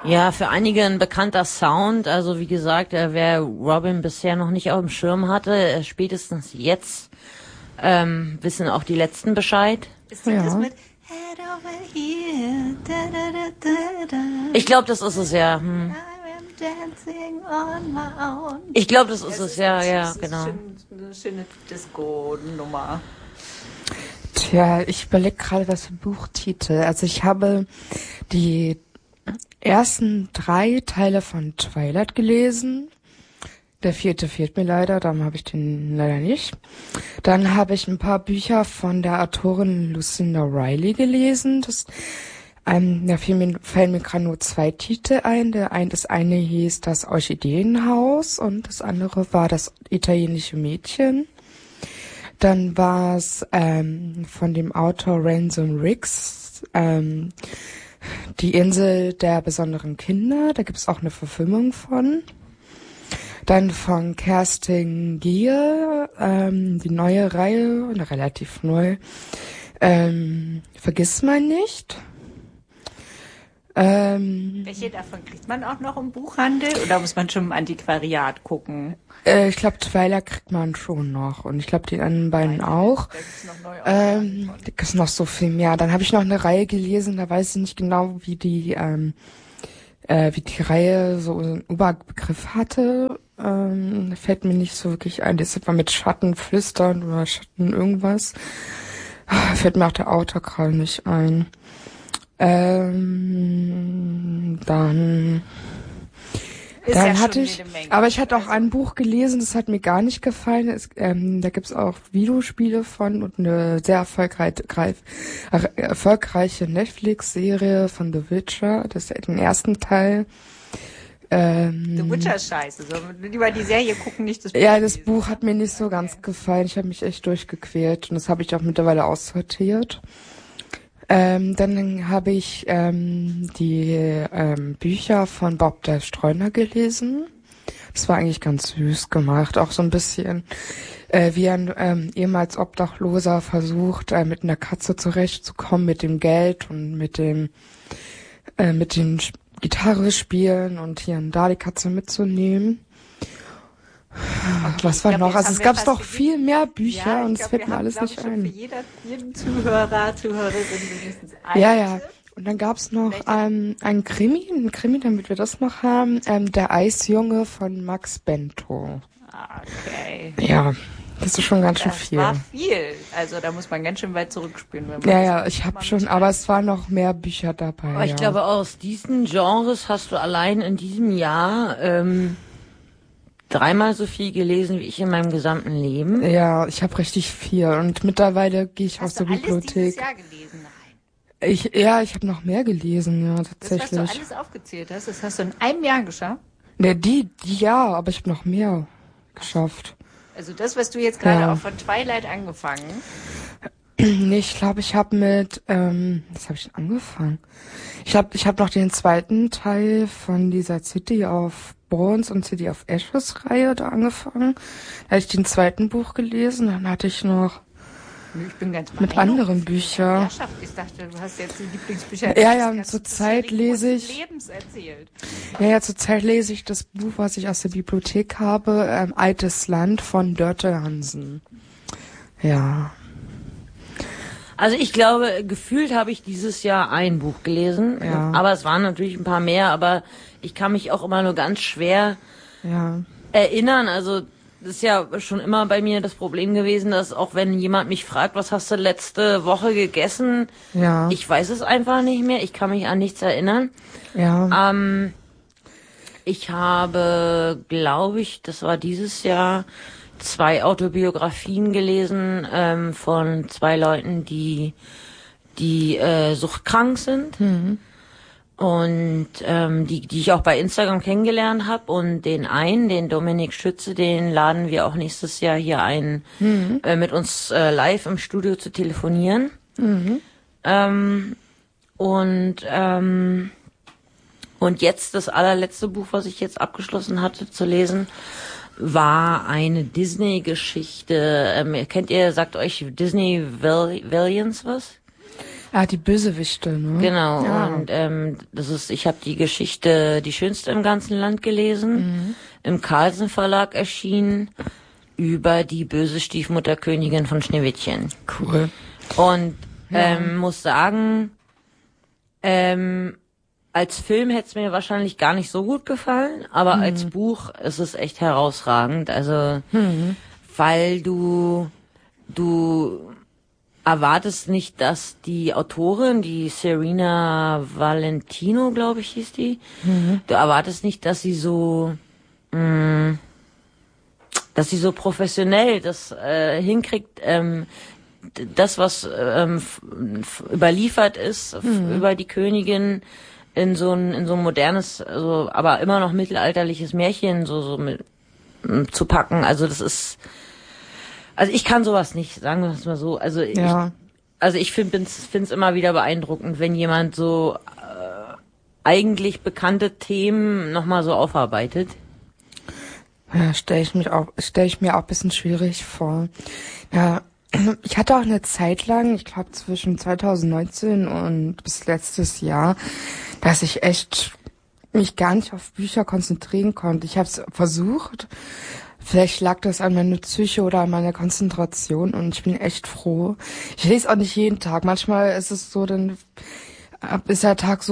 Ja, für einige ein bekannter Sound. Also wie gesagt, wer Robin bisher noch nicht auf dem Schirm hatte, spätestens jetzt wissen auch die Letzten Bescheid. Ist das mit Head over here, da, da, da, da, da. Ich glaube, das ist es ja. I am dancing on my own. Ich glaube, das ist es ja, genau. Eine schöne Disco-Nummer. Tja, ich überlege gerade, was für Buchtitel. Also ich habe die ersten 3 Teile von Twilight gelesen. Der 4. fehlt mir leider, darum habe ich den leider nicht. Dann habe ich ein paar Bücher von der Autorin Lucinda Riley gelesen. Da fallen mir gerade nur 2 Titel ein. Das eine hieß Das Orchideenhaus und das andere war Das italienische Mädchen. Dann war es von dem Autor Ransom Riggs, Die Insel der besonderen Kinder. Da gibt es auch eine Verfilmung von. Dann von Kerstin Gier, die neue Reihe, relativ neu, Vergiss man nicht. Welche davon kriegt man auch noch im Buchhandel oder muss man schon im Antiquariat gucken? Ich glaube, Twilight kriegt man schon noch und ich glaube, die anderen beiden auch. Da gibt's noch neue Da gibt's noch so viel mehr. Dann habe ich noch eine Reihe gelesen, da weiß ich nicht genau, wie die Reihe so einen Überbegriff hatte. Fällt mir nicht so wirklich ein. Das ist etwa mit Schatten flüstern oder Schatten irgendwas. Fällt mir auch der Autor gerade nicht ein. Dann hatte ich, aber ich hatte auch ein Buch gelesen, das hat mir gar nicht gefallen. Da gibt's auch Videospiele von und eine sehr erfolgreiche Netflix-Serie von The Witcher. Das ist den ersten Teil. The Witcher ist scheiße. So, lieber die Serie gucken, nicht das Buch. Ja, das Buch hat mir nicht so ganz gefallen. Ich habe mich echt durchgequält und das habe ich auch mittlerweile aussortiert. Dann habe ich die Bücher von Bob der Streuner gelesen. Das war eigentlich ganz süß gemacht. Auch so ein bisschen, wie ein ehemals Obdachloser versucht, mit einer Katze zurechtzukommen, mit dem Geld und mit den Gitarre spielen und hier und da die Katze mitzunehmen. Okay, was war noch? Also es gab doch viel mehr Bücher und es fällt mir alles nicht ein. Für jeden Zuhörer, Zuhörerin mindestens ein. Ja. Und dann gab's noch einen Krimi, damit wir das noch haben, Der Eisjunge von Max Bento. Okay. Ja, das ist schon ganz schön viel. Das war viel. Also da muss man ganz schön weit zurückspielen. Wenn man Ja, ich habe schon, aber es waren noch mehr Bücher dabei. Aber ich glaube, aus diesen Genres hast du allein in diesem Jahr 3-mal so viel gelesen wie ich in meinem gesamten Leben. Ja, ich habe richtig viel und mittlerweile gehe ich aus der Bibliothek. Hast du alles dieses Jahr gelesen? Nein. Ich habe noch mehr gelesen, ja, tatsächlich. Das, was du alles aufgezählt hast, das hast du in einem Jahr geschafft? Ja, die ja, aber ich habe noch mehr geschafft. Also das, was du jetzt gerade auch von Twilight angefangen? Nee, ich glaube, ich habe mit, was habe ich denn angefangen? Ich hab noch den zweiten Teil von dieser City of Bones und City of Ashes Reihe da angefangen. Da hatte ich den zweiten Buch gelesen, dann hatte ich noch ich bin ganz mit anderen Büchern. Ich dachte, du hast jetzt die Lieblingsbücher. Ja, zurzeit lese ich. Lebens erzählt. Ja, zurzeit lese ich das Buch, was ich aus der Bibliothek habe, Altes Land von Dörte Hansen. Ja. Also ich glaube, gefühlt habe ich dieses Jahr ein Buch gelesen, aber es waren natürlich ein paar mehr, aber ich kann mich auch immer nur ganz schwer erinnern. Also das ist ja schon immer bei mir das Problem gewesen, dass auch wenn jemand mich fragt, was hast du letzte Woche gegessen, ich weiß es einfach nicht mehr, ich kann mich an nichts erinnern. Ja. Ich habe, glaube ich, das war dieses Jahr 2 Autobiografien gelesen von 2 Leuten, die suchtkrank sind und die ich auch bei Instagram kennengelernt habe. Und den Dominik Schütze, den laden wir auch nächstes Jahr hier ein, mit uns live im Studio zu telefonieren. Und jetzt das allerletzte Buch, was ich jetzt abgeschlossen hatte zu lesen, war eine Disney-Geschichte. Sagt euch Disney Valiants was? Die Bösewichte, ne? Genau, und ich habe die Geschichte Die Schönste im ganzen Land gelesen, im Carlsen Verlag erschienen, über die böse Stiefmutterkönigin von Schneewittchen. Cool. Und muss sagen, als Film hätte es mir wahrscheinlich gar nicht so gut gefallen, aber als Buch ist es echt herausragend. Also, weil du erwartest nicht, dass die Autorin, die Serena Valentino, glaube ich, hieß die, du erwartest nicht, dass sie so professionell das hinkriegt, das, was überliefert ist über die Königin in so ein modernes, also, aber immer noch mittelalterliches Märchen so mit zu packen. Also das ist, also ich kann sowas nicht, sagen wir es mal so. Also ich find's immer wieder beeindruckend, wenn jemand so eigentlich bekannte Themen nochmal so aufarbeitet. Ja, stelle ich mir auch ein bisschen schwierig vor. Ja, ich hatte auch eine Zeit lang, ich glaube zwischen 2019 und bis letztes Jahr, dass ich echt mich gar nicht auf Bücher konzentrieren konnte. Ich habe es versucht. Vielleicht lag das an meiner Psyche oder an meiner Konzentration und ich bin echt froh. Ich lese auch nicht jeden Tag. Manchmal ist es so, dann ist der Tag so